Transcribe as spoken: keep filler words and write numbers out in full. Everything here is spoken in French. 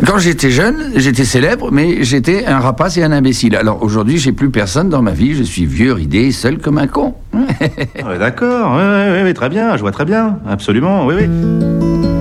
Quand j'étais jeune, j'étais célèbre, mais j'étais un rapace et un imbécile. Alors aujourd'hui, j'ai plus personne dans ma vie, je suis vieux, ridé, seul comme un con. Ouais, d'accord, oui, oui, oui, très bien, je vois très bien, absolument, oui, oui.